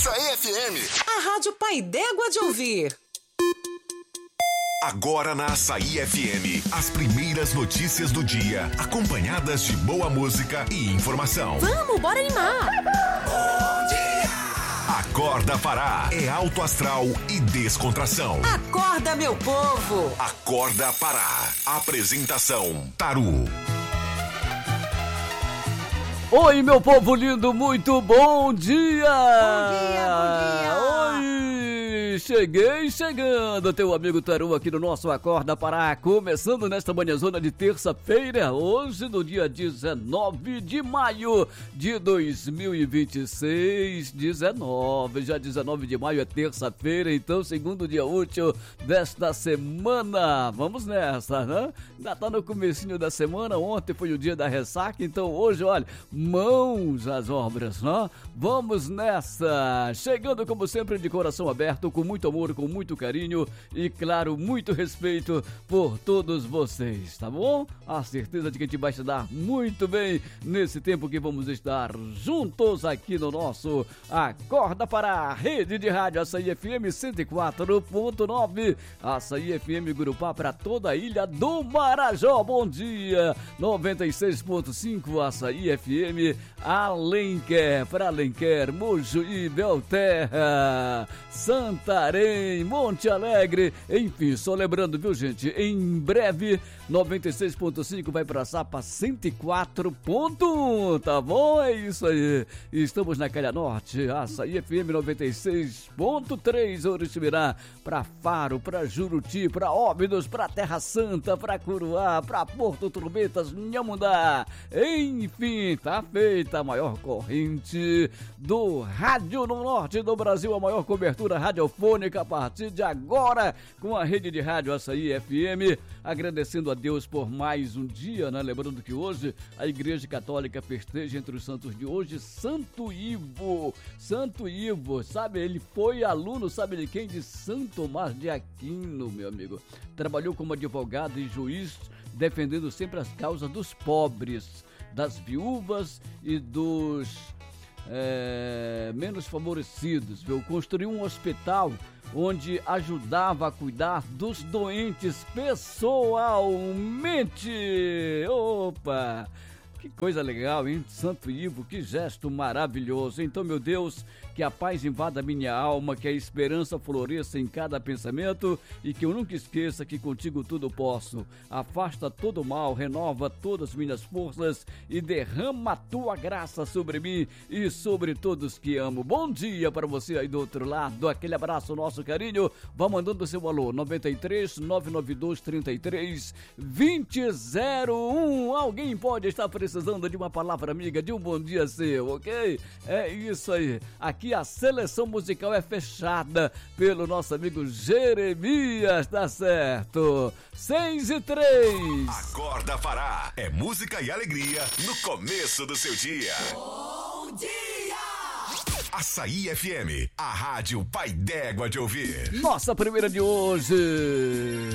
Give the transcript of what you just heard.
Açaí FM. A Rádio Pai d'Égua de ouvir. Agora na Açaí FM, as primeiras notícias do dia, acompanhadas de boa música e informação. Vamos, bora animar! Bom dia! Acorda Pará, é alto astral e descontração. Acorda, meu povo! Acorda Pará, apresentação Taru. Oi, meu povo lindo, muito bom dia! Bom dia, bom dia! Oi, cheguei chegando, teu amigo Taru aqui no nosso Acorda Pará, começando nesta manhãzona de terça-feira, hoje no dia 19 de maio de 2026, já 19 de maio é terça-feira, então segundo dia útil desta semana, vamos nessa, né? Ainda tá no comecinho da semana, ontem foi o dia da ressaca, então hoje, olha, mãos às obras, né? Vamos nessa! Chegando como sempre de coração aberto, com muito amor, com muito carinho e, claro, muito respeito por todos vocês, tá bom? A certeza de que a gente vai se dar muito bem nesse tempo que vamos estar juntos aqui no nosso Acorda Pará, rede de rádio Açaí FM 104.9, Açaí FM Gurupá para toda a ilha do Marajó. Bom dia! 96.5 Açaí FM Alenquer, para Alenquer, Mojuí, Belterra, Santarém, Monte Alegre, enfim, só lembrando, viu, gente, em breve 96.5 vai passar para 104.1, tá bom? É isso aí, estamos na Calha Norte, Açaí FM 96.3, Oriximiná, para Faro, para Juruti, para Óbidos, para Terra Santa, para Curuá, para Porto Trombetas, Nhamundá, enfim, tá feita a maior corrente do rádio no norte do Brasil, a maior cobertura radiofônica a partir de agora com a rede de rádio Açaí FM, agradecendo a Deus por mais um dia, né? Lembrando que hoje a Igreja Católica festeja entre os santos de hoje Santo Ivo, sabe, ele foi aluno, sabe de quem? De Santo Tomás de Aquino, meu amigo, trabalhou como advogado e juiz, defendendo sempre as causas dos pobres, das viúvas e dos menos favorecidos, viu? Construiu um hospital onde ajudava a cuidar dos doentes pessoalmente. Opa! Que coisa legal, hein? Santo Ivo, que gesto maravilhoso. Então, meu Deus, que a paz invada a minha alma, que a esperança floresça em cada pensamento e que eu nunca esqueça que contigo tudo posso. Afasta todo o mal, renova todas as minhas forças e derrama a tua graça sobre mim e sobre todos que amo. Bom dia para você aí do outro lado. Aquele abraço, nosso carinho. Vá mandando o seu alô, 93 992 33 2001. Alguém pode estar precisando de uma palavra amiga, de um bom dia seu, ok? É isso aí. Aqui a seleção musical é fechada pelo nosso amigo Jeremias, tá certo? 6:03. Acorda Pará, é música e alegria no começo do seu dia. Bom dia! Açaí FM, a rádio Pai d'Égua de ouvir. Nossa primeira de hoje.